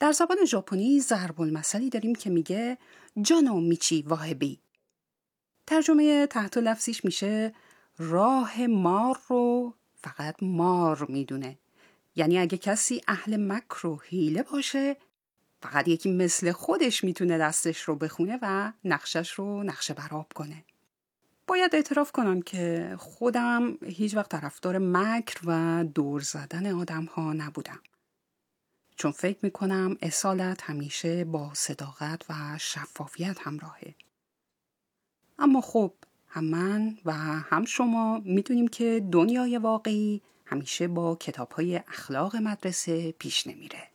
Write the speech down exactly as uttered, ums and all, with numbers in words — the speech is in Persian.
در زبان ژاپنی ضرب المثلی داریم که میگه جانو میچی واهبی. ترجمه تحت لفظیش میشه راه مار رو فقط مار میدونه. یعنی اگه کسی اهل مکر و حیله باشه، فقط یکی مثل خودش میتونه دستش رو بخونه و نقشش رو نقشه براب کنه. باید اعتراف کنم که خودم هیچ وقت طرفدار مکر و دور زدن آدم ها نبودم. چون فکر میکنم اصالت همیشه با صداقت و شفافیت همراهه. اما خب هم من و هم شما میدونیم که دنیای واقعی همیشه با کتاب‌های اخلاق مدرسه پیش نمیره.